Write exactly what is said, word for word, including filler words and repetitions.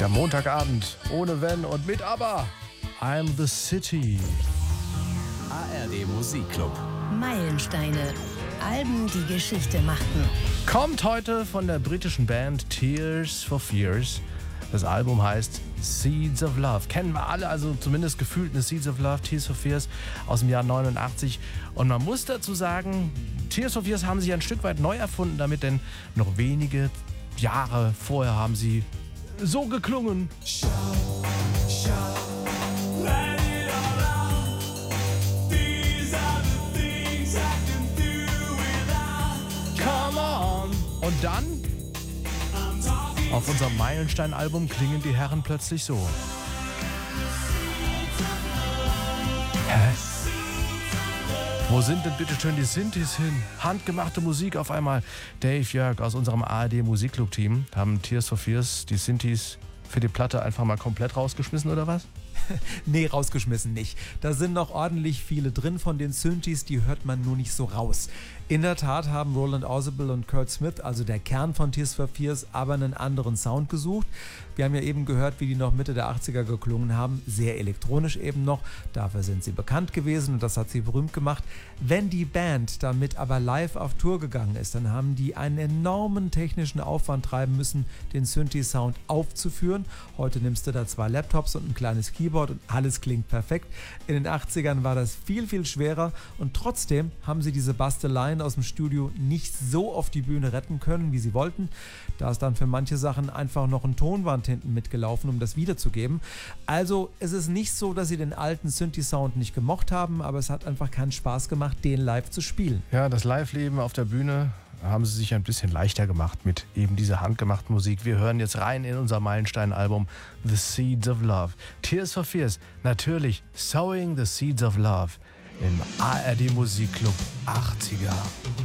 Der Montagabend ohne Wenn und mit Aber. I'm the City. A R D Musikclub. Meilensteine. Alben, die Geschichte machten. Kommt heute von der britischen Band Tears for Fears. Das Album heißt Seeds of Love. Kennen wir alle, also zumindest gefühlt eine Seeds of Love, Tears for Fears aus dem Jahr neunundachtzig. Und man muss dazu sagen, Tears for Fears haben sich ein Stück weit neu erfunden damit, denn noch wenige Jahre vorher haben sie so geklungen. Shout, shout, let it all out. These are the things I can do without. Come on! Und dann, auf unserem Meilenstein-Album, klingen die Herren plötzlich so. Hä? Wo sind denn bitte schön die Synthes hin? Handgemachte Musik auf einmal. Dave Jörg aus unserem A R D Musikclub-Team haben Tears for Fears die Synthes für die Platte einfach mal komplett rausgeschmissen, oder was? Nee, rausgeschmissen nicht. Da sind noch ordentlich viele drin von den Synthes, die hört man nur nicht so raus. In der Tat haben Roland Orzabal und Curt Smith, also der Kern von Tears for Fears, aber einen anderen Sound gesucht. Wir haben ja eben gehört, wie die noch Mitte der achtziger geklungen haben, sehr elektronisch eben noch. Dafür sind sie bekannt gewesen und das hat sie berühmt gemacht. Wenn die Band damit aber live auf Tour gegangen ist, dann haben die einen enormen technischen Aufwand treiben müssen, den Synthi-Sound aufzuführen. Heute nimmst du da zwei Laptops und ein kleines Keyboard und alles klingt perfekt. In den achtzigern war das viel, viel schwerer und trotzdem haben sie diese Basteleien aus dem Studio nicht so auf die Bühne retten können, wie sie wollten. Da ist dann für manche Sachen einfach noch ein Tonband hinten mitgelaufen, um das wiederzugeben. Also es ist nicht so, dass sie den alten Synthi-Sound nicht gemocht haben, aber es hat einfach keinen Spaß gemacht, den live zu spielen. Ja, das Live-Leben auf der Bühne haben sie sich ein bisschen leichter gemacht mit eben dieser handgemachten Musik. Wir hören jetzt rein in unser Meilenstein-Album The Seeds of Love. Tears for Fears, natürlich Sowing the Seeds of Love im A R D Musikclub achtziger.